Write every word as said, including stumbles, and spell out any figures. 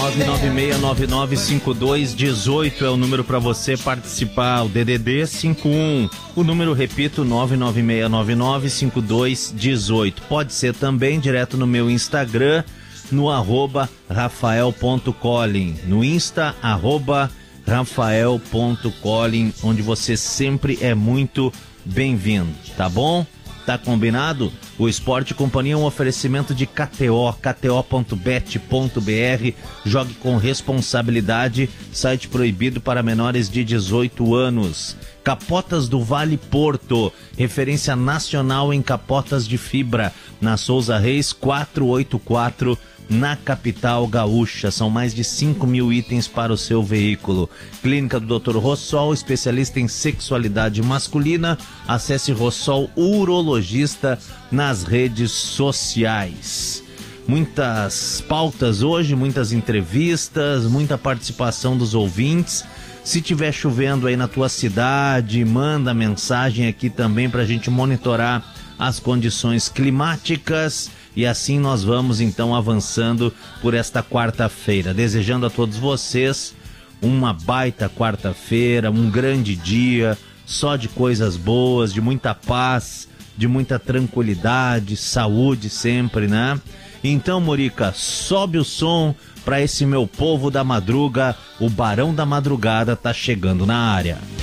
nove nove seis nove nove cinco dois um oito é o número para você participar, o D D D cinco um. O número, repito, nove nove seis nove nove cinco dois um oito. Pode ser também direto no meu Instagram, no arroba rafael ponto colin. No Insta, arroba rafael ponto colin, onde você sempre é muito bem-vindo, tá bom? Tá combinado? O Esporte Companhia é um oferecimento de K T O, k t o ponto bet ponto b r. Jogue com responsabilidade, site proibido para menores de dezoito anos. Capotas do Vale Porto, referência nacional em capotas de fibra, na Souza Reis quatrocentos e oitenta e quatro, na capital gaúcha. São mais de cinco mil itens para o seu veículo. Clínica do doutor Rossol, especialista em sexualidade masculina. Acesse Rossol Urologista nas redes sociais. Muitas pautas hoje, muitas entrevistas, muita participação dos ouvintes. Se tiver chovendo aí na tua cidade, manda mensagem aqui também para a gente monitorar as condições climáticas. E assim nós vamos então avançando por esta quarta-feira, desejando a todos vocês uma baita quarta-feira, um grande dia, só de coisas boas, de muita paz, de muita tranquilidade, saúde sempre, né? Então, Morica, sobe o som para esse meu povo da madruga, o Barão da Madrugada tá chegando na área.